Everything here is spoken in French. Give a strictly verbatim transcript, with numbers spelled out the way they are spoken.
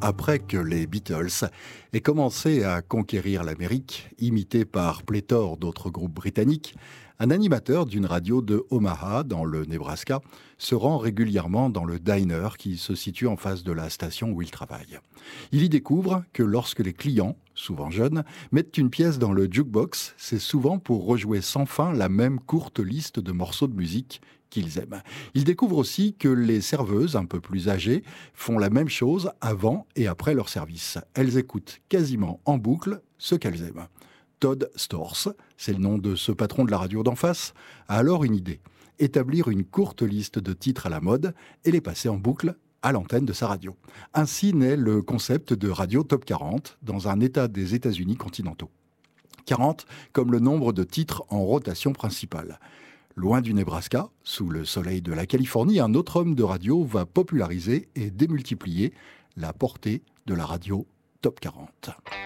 après que les Beatles aient commencé à conquérir l'Amérique, imité par pléthore d'autres groupes britanniques, un animateur d'une radio de Omaha, dans le Nebraska, se rend régulièrement dans le diner qui se situe en face de la station où il travaille. Il y découvre que lorsque les clients, souvent jeunes, mettent une pièce dans le jukebox, c'est souvent pour rejouer sans fin la même courte liste de morceaux de musique qu'ils aiment. Il découvre aussi que les serveuses, un peu plus âgées, font la même chose avant et après leur service. Elles écoutent quasiment en boucle ce qu'elles aiment. Todd Storrs, c'est le nom de ce patron de la radio d'en face, a alors une idée. Établir une courte liste de titres à la mode et les passer en boucle à l'antenne de sa radio. Ainsi naît le concept de radio top quarante dans un état des États-Unis continentaux. quarante comme le nombre de titres en rotation principale. Loin du Nebraska, sous le soleil de la Californie, un autre homme de radio va populariser et démultiplier la portée de la radio top quarante.